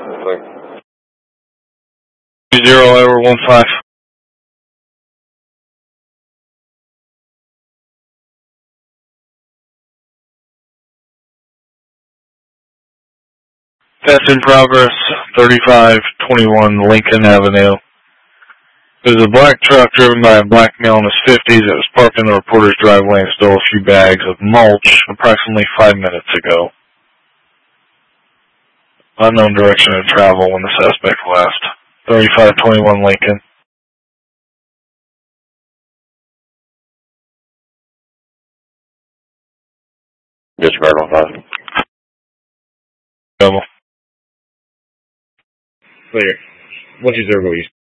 0 over 15. That's in progress, 3521 Lincoln Avenue. There's a black truck driven by a black male in his 50s that was parked in the reporter's driveway and stole a few bags of mulch approximately 5 minutes ago. Unknown direction of travel when the suspect left. 3521 Lincoln. Disregard 15. Double. Clear. 120 East.